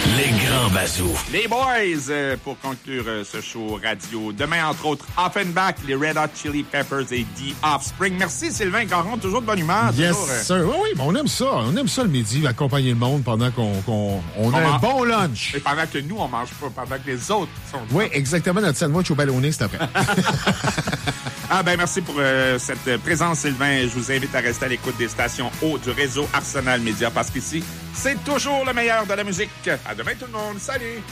Les grands bazous. Les boys, pour conclure ce show radio. Demain, entre autres, Offenbach, les Red Hot Chili Peppers et The Offspring. Merci, Sylvain Caron. Toujours de bonne humeur. Yes, toujours, sir. Oui, on aime ça. On aime ça le midi, accompagner le monde pendant qu'on a un bon lunch. Et pendant que nous, on mange pas, pendant que les autres sont... Oui, exactement. Notre sandwich au ballonné, c'est après. Merci pour cette présence, Sylvain. Je vous invite à rester à l'écoute des stations haut du réseau Arsenal Média parce qu'ici, c'est toujours le meilleur de la musique. À demain, tout le monde. Salut!